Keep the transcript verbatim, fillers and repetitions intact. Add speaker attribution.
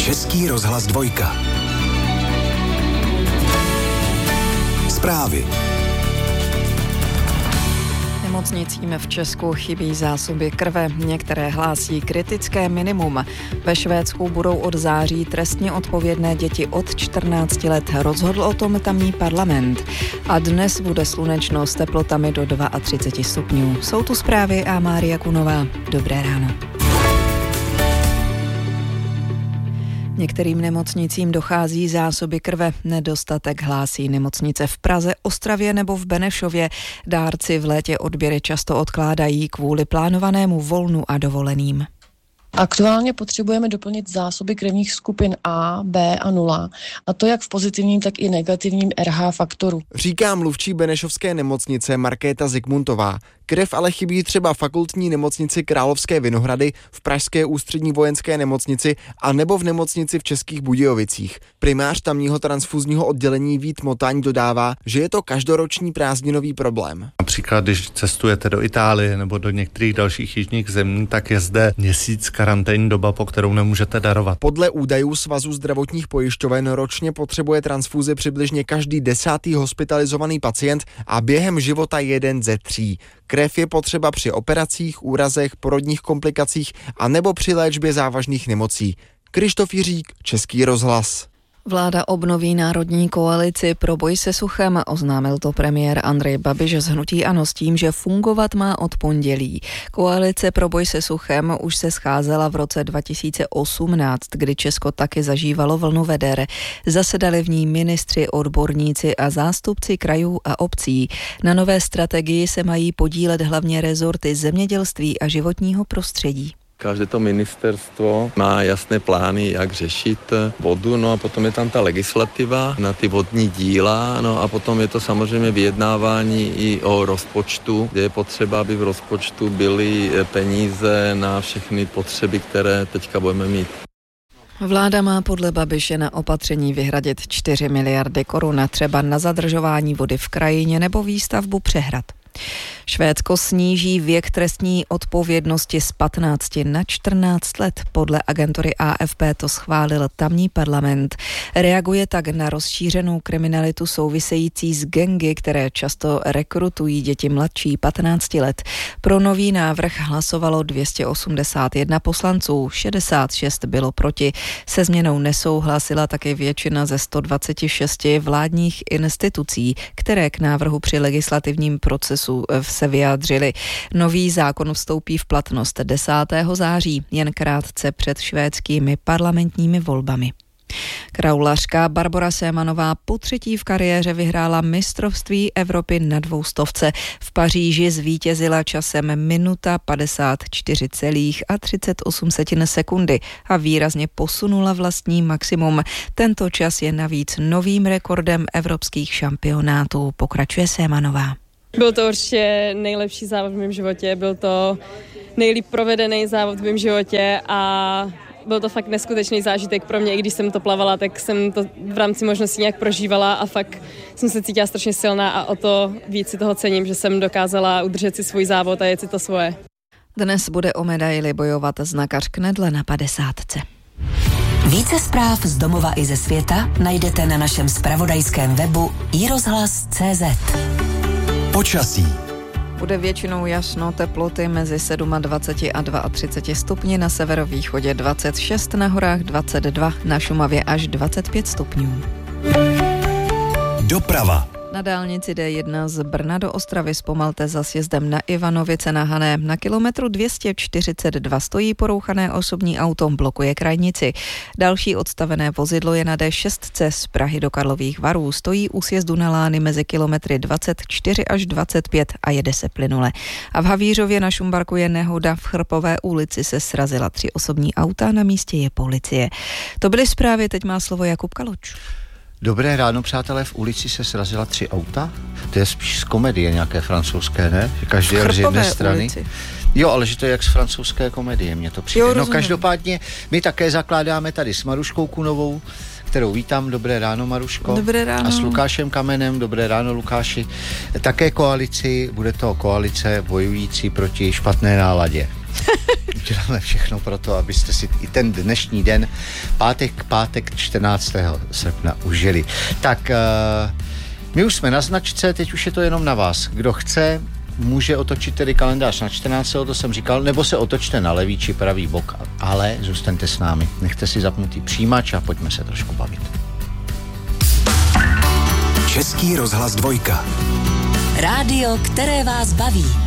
Speaker 1: Český rozhlas dvojka. Zprávy.
Speaker 2: Nemocnicím v Česku chybí zásoby krve. Některé hlásí kritické minimum. Ve Švédsku budou od září trestně odpovědné děti od čtrnácti let. Rozhodl o tom tamní parlament. A dnes bude slunečno s teplotami do třicet dva stupňů. Jsou tu zprávy a Mária Kunová. Dobré ráno. Některým nemocnicím dochází zásoby krve. Nedostatek hlásí nemocnice v Praze, Ostravě nebo v Benešově. Dárci v létě odběry často odkládají kvůli plánovanému volnu a dovoleným.
Speaker 3: Aktuálně potřebujeme doplnit zásoby krevních skupin A, B a nula, a to jak v pozitivním, tak i negativním R H faktoru.
Speaker 4: Říká mluvčí benešovské nemocnice Markéta Zikmuntová. Krev ale chybí třeba fakultní nemocnici Královské Vinohrady, v pražské ústřední vojenské nemocnici a nebo v nemocnici v Českých Budějovicích. Primář tamního transfuzního oddělení Vít Motaň dodává, že je to každoroční prázdninový problém.
Speaker 5: Například, když cestujete do Itálie nebo do některých dalších jižních zemí, tak je zde měsíc karanténní doba, po kterou nemůžete darovat.
Speaker 4: Podle údajů Svazu zdravotních pojišťoven ročně potřebuje transfuzi přibližně každý desátý hospitalizovaný pacient a během života jeden ze tří. Krev je potřeba při operacích, úrazech, porodních komplikacích a nebo při léčbě závažných nemocí. Krištof Jiřík, Český rozhlas.
Speaker 2: Vláda obnoví národní koalici pro boj se suchem, oznámil to premiér Andrej Babiš z hnutí ANO s tím, že fungovat má od pondělí. Koalice pro boj se suchem už se scházela v roce dva tisíce osmnáct, kdy Česko taky zažívalo vlnu veder. Zasedali v ní ministři, odborníci a zástupci krajů a obcí. Na nové strategii se mají podílet hlavně rezorty zemědělství a životního prostředí.
Speaker 6: Každé to ministerstvo má jasné plány, jak řešit vodu, no a potom je tam ta legislativa na ty vodní díla, no a potom je to samozřejmě vyjednávání i o rozpočtu, kde je potřeba, aby v rozpočtu byly peníze na všechny potřeby, které teďka budeme mít.
Speaker 2: Vláda má podle Babiše na opatření vyhradit čtyři miliardy korun, třeba na zadržování vody v krajině nebo výstavbu přehrad. Švédsko sníží věk trestní odpovědnosti z patnácti na čtrnáct let. Podle agentury A F P to schválil tamní parlament. Reaguje tak na rozšířenou kriminalitu související s gangy, které často rekrutují děti mladší patnácti let. Pro nový návrh hlasovalo dvě stě osmdesát jedna poslanců, šedesát šest bylo proti. Se změnou nesouhlasila také většina ze sto dvacet šest vládních institucí, které k návrhu při legislativním procesu se vyjádřili. Nový zákon vstoupí v platnost desátého září, jen krátce před švédskými parlamentními volbami. Kraulařka Barbora Sémanová po třetí v kariéře vyhrála mistrovství Evropy na dvoustovce. V Paříži zvítězila časem minuta padesát čtyři celá třicet osm sekundy a výrazně posunula vlastní maximum. Tento čas je navíc novým rekordem evropských šampionátů, pokračuje Sémanová.
Speaker 7: Byl to určitě nejlepší závod v mém životě, byl to nejlíp provedený závod v mém životě a byl to fakt neskutečný zážitek pro mě, i když jsem to plavala, tak jsem to v rámci možností nějak prožívala a fakt jsem se cítila strašně silná a o to víc si toho cením, že jsem dokázala udržet si svůj závod a jet si to svoje.
Speaker 2: Dnes bude o medaili bojovat znakař Knedle na padesátce.
Speaker 8: Více zpráv z domova i ze světa najdete na našem zpravodajském webu i rozhlas tečka cé zet.
Speaker 1: Počasí.
Speaker 2: Bude většinou jasno, teploty mezi dvacet sedm a třicet dva stupni, na severovýchodě dvacet šest, na horách dvacet dva, na Šumavě až dvacet pět stupňů.
Speaker 1: Doprava.
Speaker 2: Na dálnici D jedna z Brna do Ostravy zpomalte za sjezdem na Ivanovice na Hané. Na kilometru dvě stě čtyřicet dva stojí porouchané osobní auto, blokuje krajnici. Další odstavené vozidlo je na D šest z Prahy do Karlových Varů. Stojí u sjezdu na Lány mezi kilometry dvacet čtyři až dvacet pět a jede se plynule. A v Havířově na Šumbarku je nehoda, v Chrpové ulici se srazila tři osobní auta, na místě je policie. To byly zprávy, teď má slovo Jakub Kaloč.
Speaker 9: Dobré ráno, přátelé, v ulici se srazila tři auta. To je spíš z komedie nějaké francouzské, ne? Že každý je z jedné strany. Ulici. Jo, ale že to je jak z francouzské komedie, mně to přijde. Jo, no každopádně my také zakládáme tady s Maruškou Kunovou, kterou vítám. Dobré ráno, Maruško.
Speaker 2: Dobré ráno.
Speaker 9: A s Lukášem Kamenem. Dobré ráno, Lukáši. Také koalici, bude to koalice bojující proti špatné náladě. Uděláme všechno pro to, abyste si i ten dnešní den, pátek, pátek čtrnáctého srpna užili. Tak, uh, my už jsme na značce, teď už je to jenom na vás. Kdo chce, může otočit tedy kalendář na čtrnáctého to jsem říkal, nebo se otočte na levý či pravý bok, ale zůstaňte s námi. Nechte si zapnutý přijímač a pojďme se trošku bavit.
Speaker 1: Český rozhlas dvojka.
Speaker 8: Rádio, které vás baví.